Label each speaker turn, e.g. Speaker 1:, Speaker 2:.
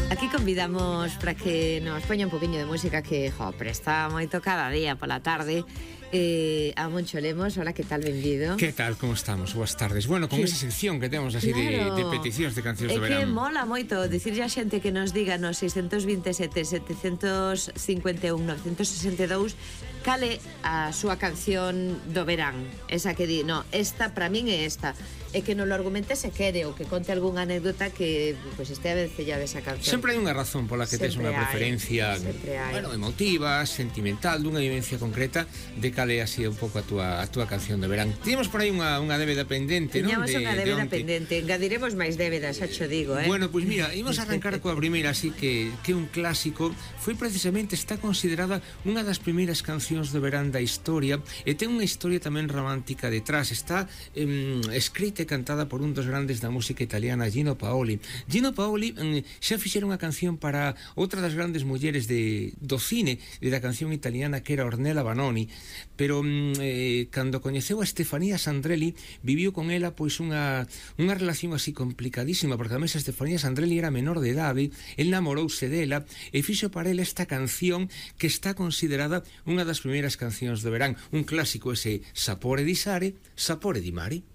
Speaker 1: Aquí convidamos para que nos poña un poquinho de música que, presta moito cada día pola tarde. A Moncho Lemos, hola, que tal, benvido?
Speaker 2: Que tal, como estamos? Boas tardes. Bueno, con esa sección que temos así de peticións de cancións de verán.
Speaker 1: É que mola moito dicirlle a xente que nos diga no 627 751 962 cale a súa canción do verán. Esa que di, no, esta para min é esta. E que non lo argumente se quere ou que conte algunha anécdota que pues, estea vencella desa canción.
Speaker 2: Sempre hai unha razón pola que tes unha preferencia emotiva, sentimental, dunha vivencia concreta de cale así un pouco a túa canción de verán. Tiñamos por aí unha débeda pendente, non?
Speaker 1: Tiñamos unha débeda pendente, engadiremos máis débedas, xa cho digo,
Speaker 2: Bueno, pois mira, imos arrancar coa primeira, así que un clásico, foi precisamente, está considerada unha das primeiras cancións de verán da historia e ten unha historia tamén romántica detrás. Está escrita e cantada por un dos grandes da música italiana, Gino Paoli. Gino Paoli xa fixera unha canción para outra das grandes mulleres do cine e da canción italiana, que era Ornella Vanoni, pero cando coñeceu a Stefania Sandrelli, viviu con ela pois unha relación así complicadísima, porque además a Stefania Sandrelli era menor de idade, el namorouse dela e fixo para ela esta canción que está considerada unha das primeiras cancións de verán, un clásico ese Sapore di sare, sapore di mare.